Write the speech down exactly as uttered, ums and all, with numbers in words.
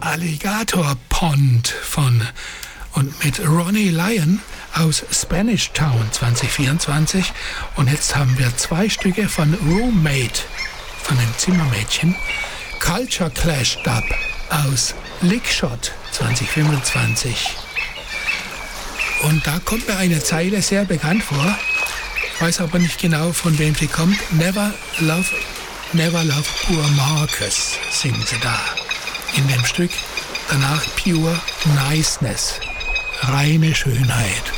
Alligator Pond von und mit Ronnie Lyon aus Spanish Town zwanzig vierundzwanzig. Und jetzt haben wir zwei Stücke von Roommate, von dem Zimmermädchen. Culture Clash Dub aus Lickshot zwanzig fünfundzwanzig. Und da kommt mir eine Zeile sehr bekannt vor. Ich weiß aber nicht genau, von wem sie kommt. Never Love, Never Love Poor Marcus singen sie da in dem Stück. Danach Pure Niceness, reine Schönheit.